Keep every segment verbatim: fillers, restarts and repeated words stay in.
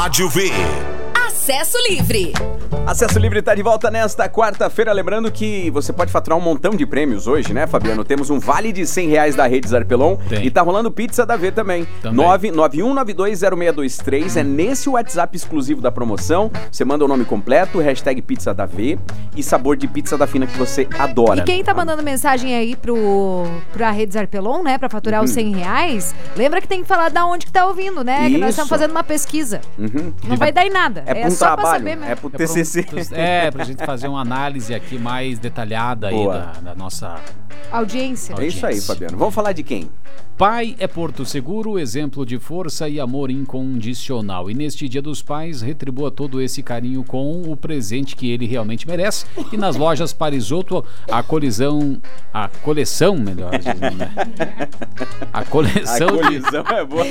Rádio V. Acesso Livre. Acesso Livre está de volta nesta quarta-feira. Lembrando que você pode faturar um montão de prêmios hoje, né, Fabiano? Temos um vale de cem reais da Rede Zarpelon. Tem. E tá rolando pizza da V também. Também. nove nove um nove dois zero seis dois três. É nesse WhatsApp exclusivo da promoção. Você manda o nome completo, hashtag pizza da V e sabor de pizza da Fina que você adora. E quem tá mandando mensagem aí pro, pra Rede Zarpelon, né, pra faturar Uhum. os cem reais, lembra que tem que falar da onde que tá ouvindo, né? Que nós estamos Isso. fazendo uma pesquisa. Uhum. Não vai dar em nada. É, É, pra um só pra trabalho, saber mesmo. é pro É T C C. pro- É, pra gente fazer uma análise aqui mais detalhada aí Boa. da, da nossa... Audiência. É isso aí, Fabiano. Vamos falar de quem? Pai é Porto Seguro, exemplo de força e amor incondicional. E neste Dia dos Pais, retribua todo esse carinho com o presente que ele realmente merece. E nas lojas Parisoto, a colisão... A coleção, melhor dizendo, né? A coleção A de... colisão é boa.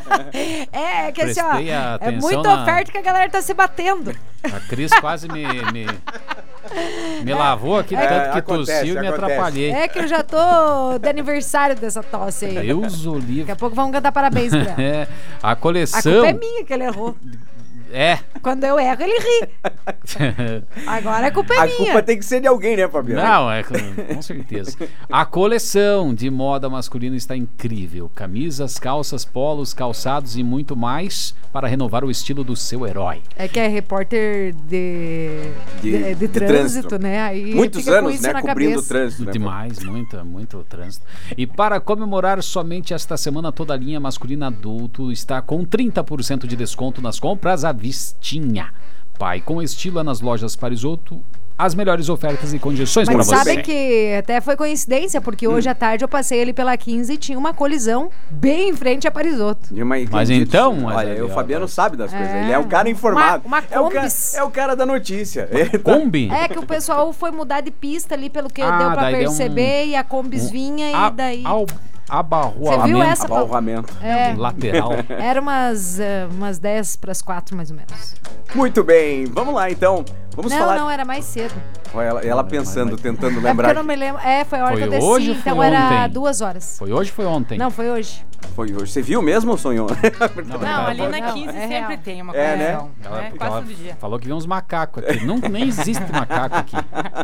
É, que assim, ó, Prestei é atenção muita na- oferta que a galera tá se batendo. A Cris quase me... me... Me lavou aqui, É, tanto que acontece, tossiu e me acontece. atrapalhei. É que eu já tô de aniversário dessa tosse aí. Deus o livre. Daqui a pouco vão cantar parabéns pra ela. É, a A coleção. culpa é minha que ele errou. É. Quando eu erro, ele ri. Agora a culpa é A minha. culpa tem que ser de alguém, né, Fabiano? Não, é com, com certeza. A coleção de moda masculina está incrível. Camisas, calças, polos, calçados e muito mais para renovar o estilo do seu herói. É que é repórter de, De- de, de de trânsito, trânsito. né? Aí Muitos fica com anos, isso né, na cobrindo o cabeça. trânsito. Né, Demais, muito, muito trânsito. E para comemorar somente esta semana, toda a linha masculina adulto está com trinta por cento de desconto nas compras à vistinha. Pai com estilo é nas lojas Parisoto. As melhores ofertas e condições para Mas você. sabem que até foi coincidência, porque hoje à tarde eu passei ali pela quinze e tinha uma colisão bem em frente a Parisoto. De uma- Mas quem então, disse? mas olha, ali, o ó, Fabiano mas- sabe das É. coisas. Ele é o cara informado. Uma- uma é, o cara, Combis. é o cara da notícia. Ele tá- Kombi? É que o pessoal foi mudar de pista ali, pelo que Ah, deu pra daí deu perceber, e a Combis um- vinha e A- daí... Ao, abarroamento. Você viu essa? Abalroamento. É, Lateral. era umas, eh, umas dez para as quatro, mais ou menos. Muito bem, vamos lá então. Vamos não, falar. não, era mais cedo. Olha, ela, ela Não, pensando, mas- tentando É porque lembrar. eu não me lembro. É, foi a hora Foi que eu desci, hoje ou foi então era ontem? duas horas. Foi hoje ou foi ontem? Não, foi hoje. Foi hoje. Você viu mesmo ou sonhou? Não, Não, ela ali falou- na Não, quinze é sempre real. tem uma É, né? coleção. Ela, né? porque Quase ela todo dia. falou que viu uns macacos aqui. Não, nem existe macaco aqui.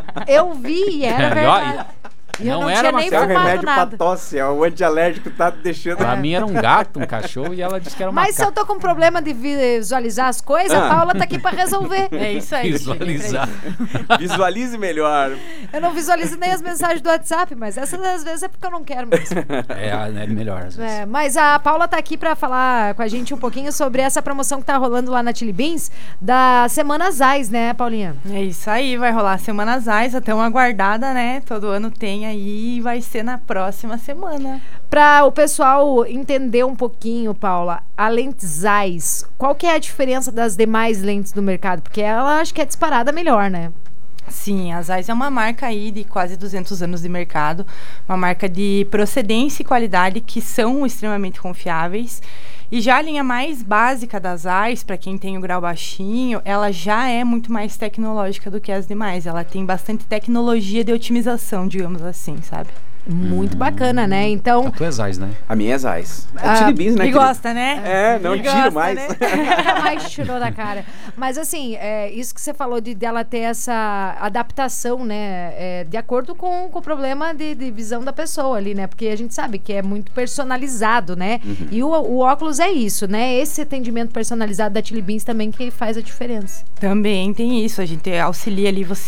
Eu vi e era É, verdade. ó, E eu não não era tinha uma- nem É um fumado remédio pra nada. tosse, é o antialérgico tá deixando. Pra mim era um gato, um cachorro, e ela disse que era um Mas se eu macaco. tô com problema de visualizar as coisas, Ah. a Paula tá aqui pra resolver. É isso aí. Visualizar. Visualize melhor. Eu não visualizo nem as mensagens do WhatsApp, mas essas às vezes é porque eu não quero mesmo. É, é melhor. Às vezes. É, mas a Paula tá aqui pra falar com a gente um pouquinho sobre essa promoção que tá rolando lá na Chili Beans da Semana Zais, né, Paulinha? É isso aí, vai rolar Semanas Ais, até uma aguardada, né? Todo ano tem aí e vai ser na próxima semana. Pra o pessoal entender um pouquinho, Paula, a lente Zeiss, qual que é a diferença das demais lentes do mercado? Porque ela acho que é disparada melhor, né? Sim, a Zeiss é uma marca aí de quase duzentos anos de mercado, uma marca de procedência e qualidade que são extremamente confiáveis. E já a linha mais básica da Zeiss, para quem tem o grau baixinho, ela já é muito mais tecnológica do que as demais. Ela tem bastante tecnologia de otimização, digamos assim, sabe? Muito bacana, né? Então, Tu é Zais, né? A minha é Zais. É Ah, Chili Beans, né? E querido? gosta, né? É, não E tiro gosta, mais. né? nunca mais tirou da cara. Mas assim, é, isso que você falou de dela ter essa adaptação, né? É, de acordo com, com o problema de, de visão da pessoa ali, né? Porque a gente sabe que é muito personalizado, né? E o, o óculos é isso, né? Esse atendimento personalizado da Chili Beans também que faz a diferença. Também tem isso, a gente auxilia ali você